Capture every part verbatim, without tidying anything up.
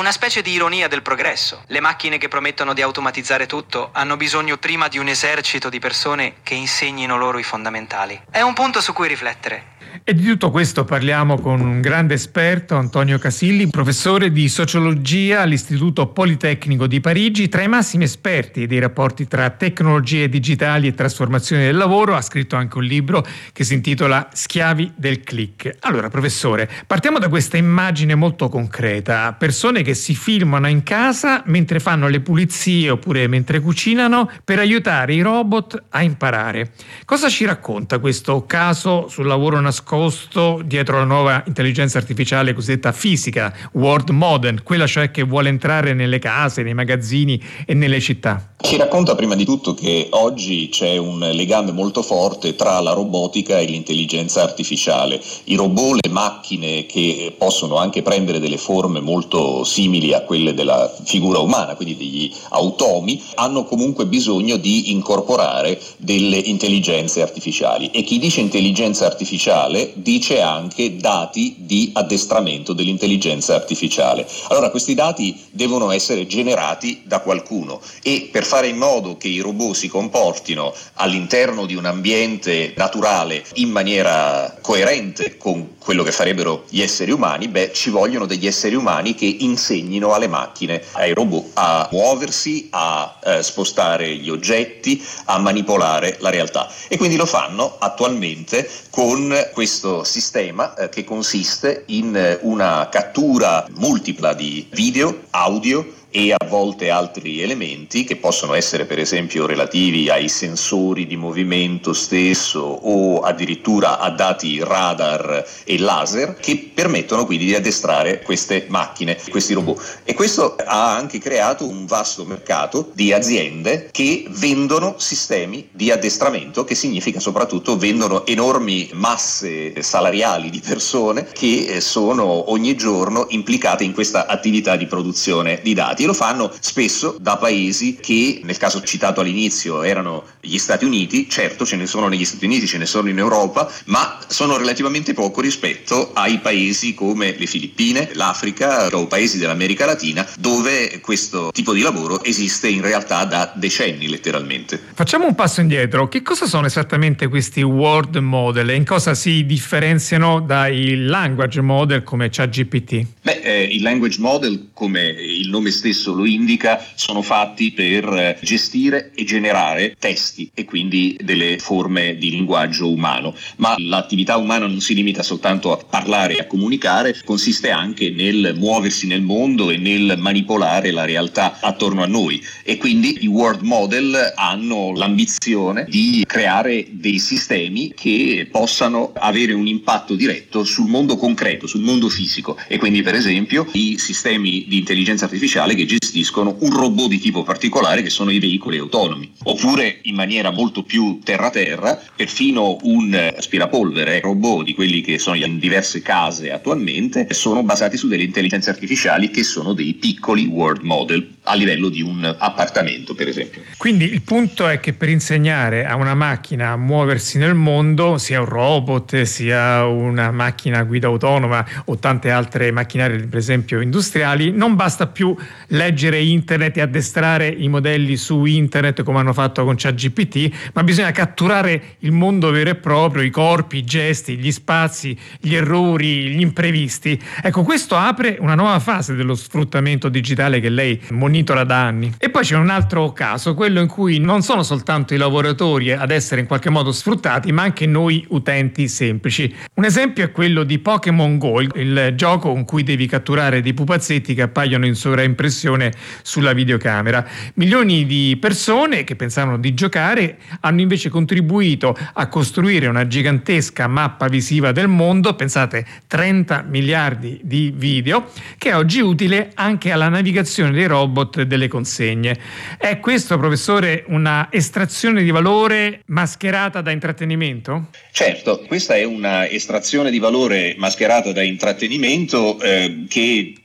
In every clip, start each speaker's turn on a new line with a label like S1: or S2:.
S1: una specie di ironia del progresso. Le macchine che promettono di automatizzare tutto hanno bisogno prima di un esercito di persone che insegnino loro i fondamentali. È un punto su cui riflettere.
S2: E di tutto questo parliamo con un grande esperto, Antonio Casilli, professore di sociologia all'Istituto Politecnico di Parigi, tra i massimi esperti dei rapporti tra tecnologie digitali e trasformazione del lavoro. Ha scritto anche un libro che si intitola Schiavi del click. Allora, professore, partiamo da questa immagine molto concreta: persone che si filmano in casa mentre fanno le pulizie oppure mentre cucinano per aiutare i robot a imparare. Cosa ci racconta questo caso sul lavoro nascosto dietro la nuova intelligenza artificiale cosiddetta fisica, world model, quella cioè che vuole entrare nelle case, nei magazzini e nelle città?
S3: Ci racconta prima di tutto che oggi c'è un legame molto forte tra la robotica e l'intelligenza artificiale. I robot, le macchine che possono anche prendere delle forme molto simili a quelle della figura umana, quindi degli automi, hanno comunque bisogno di incorporare delle intelligenze artificiali. E chi dice intelligenza artificiale dice anche dati di addestramento dell'intelligenza artificiale. Allora, questi dati devono essere generati da qualcuno, e per fare in modo che i robot si comportino all'interno di un ambiente naturale in maniera coerente con quello che farebbero gli esseri umani, beh, ci vogliono degli esseri umani che insegnino alle macchine, ai robot, a muoversi, a eh, spostare gli oggetti, a manipolare la realtà. E quindi lo fanno attualmente con questo sistema eh, che consiste in eh, una cattura multipla di video, audio e a volte altri elementi che possono essere per esempio relativi ai sensori di movimento stesso o addirittura a dati radar e laser, che permettono quindi di addestrare queste macchine, questi robot. E questo ha anche creato un vasto mercato di aziende che vendono sistemi di addestramento, che significa soprattutto vendono enormi masse salariali di persone che sono ogni giorno implicate in questa attività di produzione di dati. Lo fanno spesso da paesi che, nel caso citato all'inizio, erano gli Stati Uniti. Certo, ce ne sono negli Stati Uniti, ce ne sono in Europa, ma sono relativamente poco rispetto ai paesi come le Filippine, l'Africa o paesi dell'America Latina, dove questo tipo di lavoro esiste in realtà da decenni, letteralmente.
S2: Facciamo un passo indietro. Che cosa sono esattamente questi world model e in cosa si differenziano dai language model come ChatGPT?
S3: Beh, eh, i language model, come il nome stesso lo indica, sono fatti per gestire e generare testi e quindi delle forme di linguaggio umano. Ma l'attività umana non si limita soltanto a parlare e a comunicare, consiste anche nel muoversi nel mondo e nel manipolare la realtà attorno a noi. E quindi i world model hanno l'ambizione di creare dei sistemi che possano avere un impatto diretto sul mondo concreto, sul mondo fisico. E quindi, per esempio, i sistemi di intelligenza artificiale che gestiscono un robot di tipo particolare, che sono i veicoli autonomi, oppure in maniera molto più terra-terra perfino un aspirapolvere robot di quelli che sono in diverse case attualmente, sono basati su delle intelligenze artificiali che sono dei piccoli world model a livello di un appartamento, per esempio.
S2: Quindi il punto è che per insegnare a una macchina a muoversi nel mondo, sia un robot, sia una macchina a guida autonoma o tante altre macchinari, per esempio industriali, non basta più leggere internet e addestrare i modelli su internet come hanno fatto con ChatGPT, ma bisogna catturare il mondo vero e proprio, i corpi, i gesti, gli spazi, gli errori, gli imprevisti. Ecco, questo apre una nuova fase dello sfruttamento digitale che lei monitora da anni. E poi c'è un altro caso, quello in cui non sono soltanto i lavoratori ad essere in qualche modo sfruttati, ma anche noi utenti semplici. Un esempio è quello di Pokémon Go, il gioco con cui devi catturare dei pupazzetti che appaiono in sovraimpressione sulla videocamera. Milioni di persone che pensavano di giocare hanno invece contribuito a costruire una gigantesca mappa visiva del mondo, pensate trenta miliardi di video, che è oggi utile anche alla navigazione dei robot delle consegne. È questo, professore, una estrazione di valore mascherata da intrattenimento?
S3: Certo, questa è una estrazione di valore mascherata da intrattenimento eh, che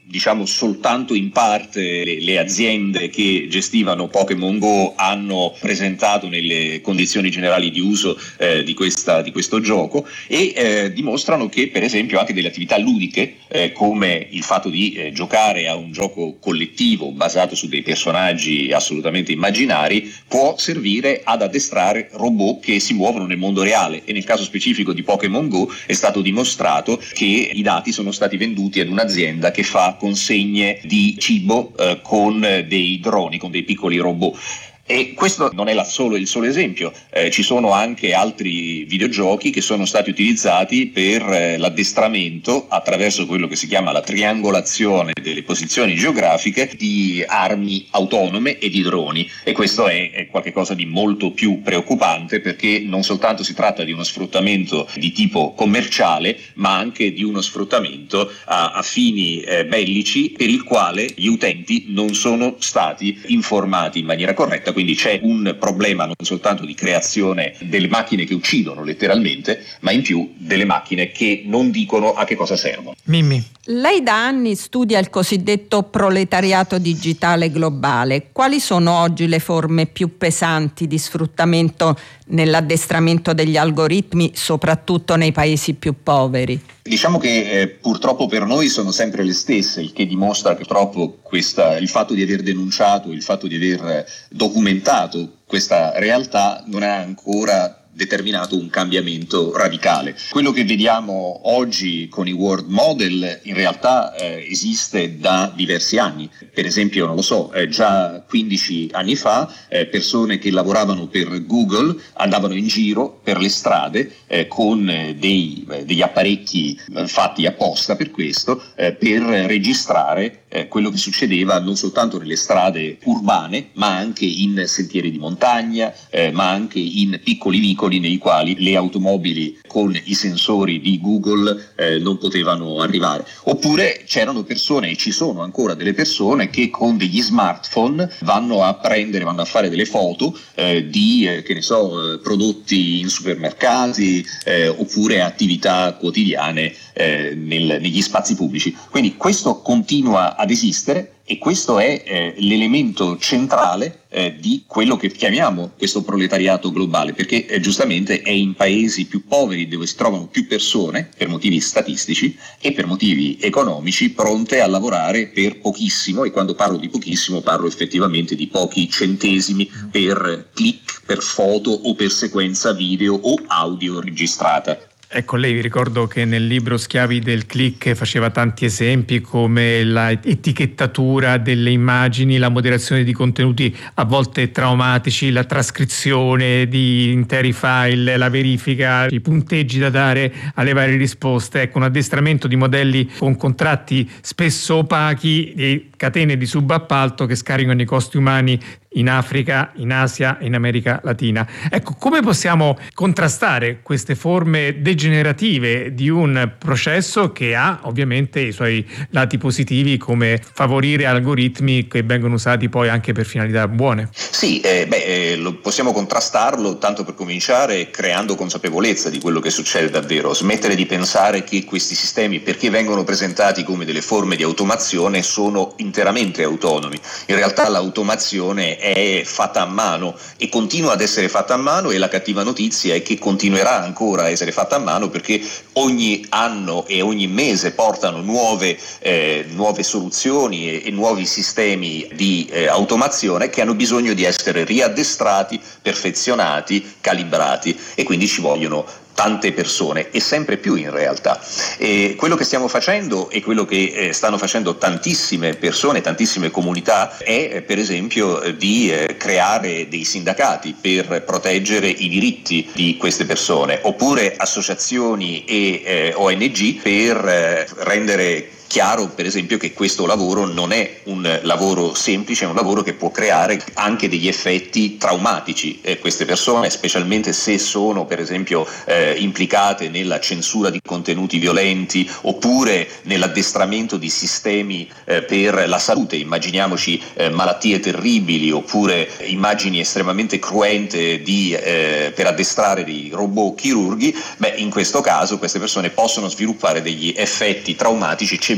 S3: diciamo soltanto in parte le, le aziende che gestivano Pokémon Go hanno presentato nelle condizioni generali di uso eh, di, questa, di questo gioco e eh, dimostrano che per esempio anche delle attività ludiche eh, come il fatto di eh, giocare a un gioco collettivo basato su dei personaggi assolutamente immaginari può servire ad addestrare robot che si muovono nel mondo reale, e nel caso specifico di Pokémon Go è stato dimostrato che i dati sono stati venduti ad un'azienda che fa consegne di cibo eh, con dei droni, con dei piccoli robot. E questo non è la solo, il solo esempio, eh, ci sono anche altri videogiochi che sono stati utilizzati per eh, l'addestramento attraverso quello che si chiama la triangolazione delle posizioni geografiche di armi autonome e di droni, e questo è, è qualcosa di molto più preoccupante, perché non soltanto si tratta di uno sfruttamento di tipo commerciale, ma anche di uno sfruttamento a, a fini eh, bellici per il quale gli utenti non sono stati informati in maniera corretta. Quindi c'è un problema non soltanto di creazione delle macchine che uccidono letteralmente, ma in più delle macchine che non dicono a che cosa servono.
S2: Mimmi.
S4: Lei da anni studia il cosiddetto proletariato digitale globale. Quali sono oggi le forme più pesanti di sfruttamento nell'addestramento degli algoritmi, soprattutto nei paesi più poveri?
S3: Diciamo che eh, purtroppo per noi sono sempre le stesse, il che dimostra che purtroppo questa, il fatto di aver denunciato, il fatto di aver documentato questa realtà non ha ancora determinato un cambiamento radicale. Quello che vediamo oggi con i world model in realtà eh, esiste da diversi anni. Per esempio, non lo so, eh, già quindici anni fa eh, persone che lavoravano per Google andavano in giro per le strade eh, con eh, dei, eh, degli apparecchi eh, fatti apposta per questo, eh, per registrare eh, quello che succedeva non soltanto nelle strade urbane, ma anche in sentieri di montagna, eh, ma anche in piccoli vicoli nei quali le automobili con i sensori di Google eh, non potevano arrivare. Oppure c'erano persone, e ci sono ancora delle persone, che con degli smartphone vanno a prendere, vanno a fare delle foto eh, di, eh, che ne so, eh, prodotti in supermercati eh, oppure attività quotidiane eh, nel, negli spazi pubblici. Quindi questo continua ad esistere, e questo è eh, l'elemento centrale eh, di quello che chiamiamo questo proletariato globale, perché eh, giustamente è in paesi più poveri dove si trovano più persone per motivi statistici e per motivi economici pronte a lavorare per pochissimo, e quando parlo di pochissimo parlo effettivamente di pochi centesimi per click, per foto o per sequenza video o audio registrata.
S2: Ecco, lei vi ricordo che nel libro Schiavi del click faceva tanti esempi come la etichettatura delle immagini, la moderazione di contenuti a volte traumatici, la trascrizione di interi file, la verifica, i punteggi da dare alle varie risposte. Ecco, un addestramento di modelli con contratti spesso opachi e catene di subappalto che scaricano i costi umani in Africa, in Asia e in America Latina. Ecco, come possiamo contrastare queste forme degenerative di un processo che ha ovviamente i suoi lati positivi, come favorire algoritmi che vengono usati poi anche per finalità buone?
S3: Sì, eh, beh, eh, lo possiamo contrastarlo tanto per cominciare creando consapevolezza di quello che succede davvero, smettere di pensare che questi sistemi, perché vengono presentati come delle forme di automazione, sono interamente autonomi. In realtà l'automazione è fatta a mano e continua ad essere fatta a mano, e la cattiva notizia è che continuerà ancora a essere fatta a mano, perché ogni anno e ogni mese portano nuove, eh, nuove soluzioni e, e nuovi sistemi di eh, automazione che hanno bisogno di essere riaddestrati, perfezionati, calibrati, e quindi ci vogliono tante persone, e sempre più in realtà. E quello che stiamo facendo e quello che eh, stanno facendo tantissime persone, tantissime comunità, è eh, per esempio eh, di eh, creare dei sindacati per proteggere i diritti di queste persone, oppure associazioni e eh, O N G per eh, rendere chiaro, per esempio, che questo lavoro non è un lavoro semplice, è un lavoro che può creare anche degli effetti traumatici. Eh, queste persone, specialmente se sono, per esempio, eh, implicate nella censura di contenuti violenti oppure nell'addestramento di sistemi eh, per la salute, immaginiamoci eh, malattie terribili oppure immagini estremamente cruente di, eh, per addestrare dei robot chirurghi, beh, in questo caso queste persone possono sviluppare degli effetti traumatici. C'è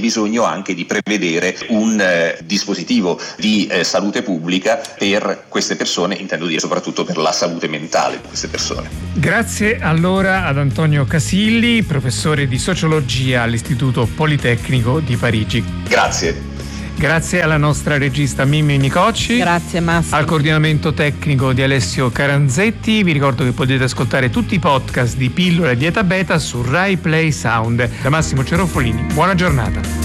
S3: bisogno anche di prevedere un eh, dispositivo di eh, salute pubblica per queste persone, intendo dire soprattutto per la salute mentale di queste persone.
S2: Grazie allora ad Antonio Casilli, professore di sociologia all'Istituto Politecnico di Parigi.
S3: Grazie.
S2: Grazie alla nostra regista Mimmi Micocci.
S4: Grazie Massimo.
S2: Al coordinamento tecnico di Alessio Caranzetti. Vi ricordo che potete ascoltare tutti i podcast di Pillola e Dieta Beta su Rai Play Sound. Da Massimo Cerofolini, buona giornata.